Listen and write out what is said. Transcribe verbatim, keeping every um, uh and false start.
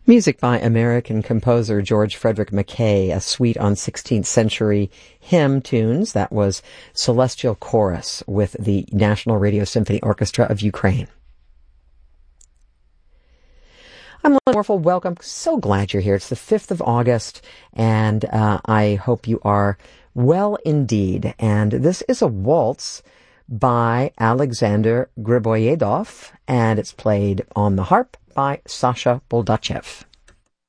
Music by American composer George Frederick Mackay, a suite on sixteenth century hymn tunes. That was Celestial Chorus with the National Radio Symphony Orchestra of Ukraine. I'm Lynn Warfel. Welcome. So glad you're here. It's the fifth of August, and uh, I hope you are well indeed. And this is a waltz by Alexander Griboyedov, and it's played on the harp by Sasha Boldachev.